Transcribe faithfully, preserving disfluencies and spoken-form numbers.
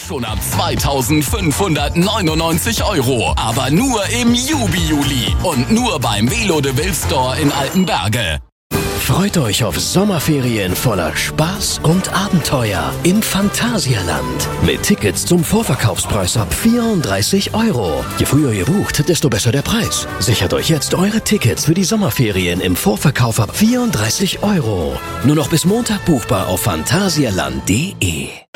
Schon ab zweitausendfünfhundertneunundneunzig Euro. Aber nur im Jubi-Juli. Und nur beim Velo de Vil Store in Altenberge. Freut euch auf Sommerferien voller Spaß und Abenteuer im Phantasialand. Mit Tickets zum Vorverkaufspreis ab vierunddreißig Euro. Je früher ihr bucht, desto besser der Preis. Sichert euch jetzt eure Tickets für die Sommerferien im Vorverkauf ab vierunddreißig Euro. Nur noch bis Montag buchbar auf phantasialand punkt de.